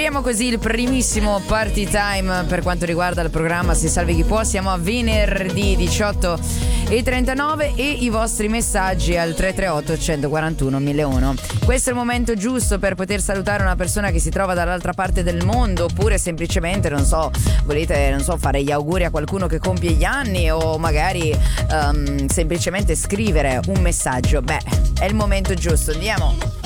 Apriamo così il primissimo party time per quanto riguarda il programma Si Salvi Chi Può. Siamo a venerdì 18:39 e i vostri messaggi al 338 141 1001. Questo è il momento giusto per poter salutare una persona che si trova dall'altra parte del mondo, oppure semplicemente, non so, volete, fare gli auguri a qualcuno che compie gli anni, o magari semplicemente scrivere un messaggio. Beh, è il momento giusto. Andiamo.